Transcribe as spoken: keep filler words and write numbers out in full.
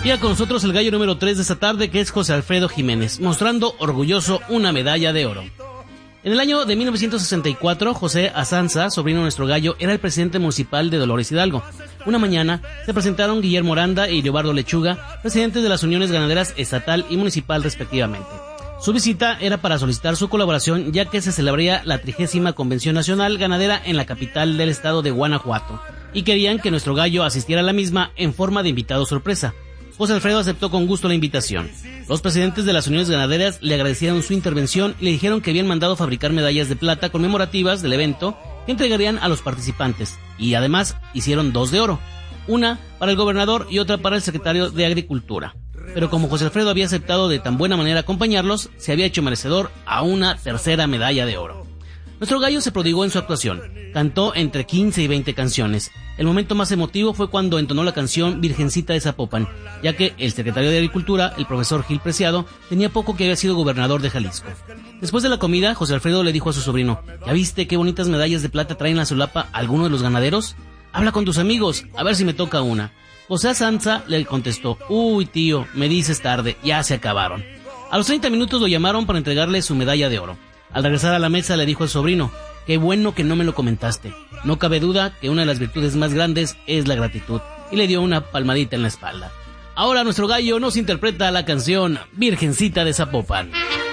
Llega con nosotros el gallo número tres de esta tarde, que es José Alfredo Jiménez, mostrando orgulloso una medalla de oro. En el año de mil novecientos sesenta y cuatro, José Azanza, sobrino de nuestro gallo, era el presidente municipal de Dolores Hidalgo. Una mañana se presentaron Guillermo Aranda y Leobardo Lechuga, presidentes de las uniones ganaderas estatal y municipal respectivamente. Su visita era para solicitar su colaboración, ya que se celebraría la trigésima Convención Nacional Ganadera en la capital del estado de Guanajuato, y querían que nuestro gallo asistiera a la misma en forma de invitado sorpresa. José Alfredo aceptó con gusto la invitación. Los presidentes de las uniones ganaderas le agradecieron su intervención y le dijeron que habían mandado fabricar medallas de plata conmemorativas del evento que entregarían a los participantes, y además hicieron dos de oro, una para el gobernador y otra para el secretario de Agricultura. Pero como José Alfredo había aceptado de tan buena manera acompañarlos, se había hecho merecedor a una tercera medalla de oro. Nuestro gallo se prodigó en su actuación. Cantó entre quince y veinte canciones. El momento más emotivo fue cuando entonó la canción Virgencita de Zapopan, ya que el secretario de Agricultura, el profesor Gil Preciado, tenía poco que había sido gobernador de Jalisco. Después de la comida, José Alfredo le dijo a su sobrino: ¿ya viste qué bonitas medallas de plata traen la solapa algunos de los ganaderos? Habla con tus amigos, a ver si me toca una. José Azanza le contestó: uy tío, me dices tarde, ya se acabaron. A los treinta minutos lo llamaron para entregarle su medalla de oro. Al regresar a la mesa le dijo al sobrino: qué bueno que no me lo comentaste. No cabe duda que una de las virtudes más grandes es la gratitud. Y le dio una palmadita en la espalda. Ahora nuestro gallo nos interpreta la canción Virgencita de Zapopan.